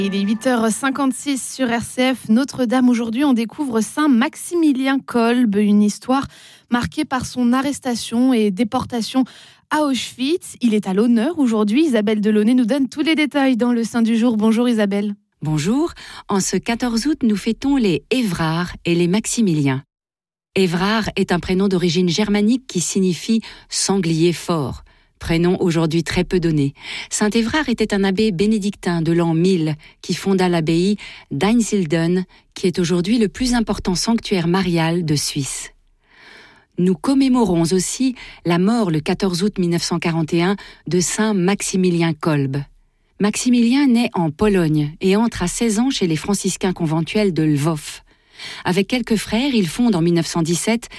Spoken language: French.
Il est 8h56 sur RCF Notre-Dame. Aujourd'hui, on découvre Saint Maximilien Kolbe, une histoire marquée par son arrestation et déportation à Auschwitz. Il est à l'honneur aujourd'hui. Isabelle Delaunay nous donne tous les détails dans le Saint du jour. Bonjour Isabelle. Bonjour. En ce 14 août, nous fêtons les Évrard et les Maximiliens. Évrard est un prénom d'origine germanique qui signifie « sanglier fort ». Prénom aujourd'hui très peu donné. Saint Évrard était un abbé bénédictin de l'an 1000 qui fonda l'abbaye d'Einsiedeln, qui est aujourd'hui le plus important sanctuaire marial de Suisse. Nous commémorons aussi la mort le 14 août 1941 de Saint Maximilien Kolbe. Maximilien naît en Pologne et entre à 16 ans chez les franciscains conventuels de Lwów. Avec quelques frères, il fonde en 1917